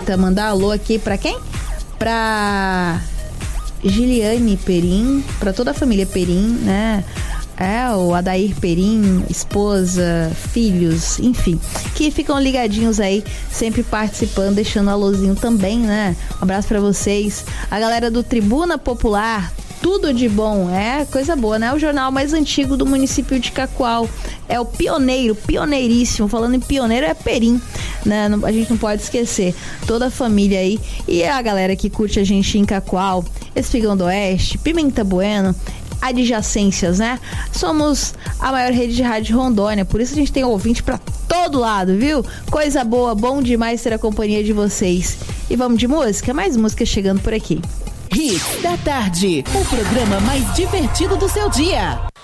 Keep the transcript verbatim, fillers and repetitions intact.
Eita, mandar alô aqui pra quem? Pra Giliane Perim, pra toda a família Perim, né? É, o Adair Perim, esposa, filhos, enfim, que ficam ligadinhos aí, sempre participando, deixando alôzinho também, né? Um abraço pra vocês. A galera do Tribuna Popular, tudo de bom, é coisa boa, né? O jornal mais antigo do município de Cacoal. É o pioneiro, pioneiríssimo. Falando em pioneiro, é Perim, né? A gente não pode esquecer. Toda a família aí. E a galera que curte a gente em Cacoal, Espigão do Oeste, Pimenta Bueno, adjacências, né? Somos a maior rede de rádio de Rondônia, por isso a gente tem ouvinte pra todo lado, viu? Coisa boa, bom demais ter a companhia de vocês. E vamos de música? Mais música chegando por aqui. Hits da Tarde, o programa mais divertido do seu dia.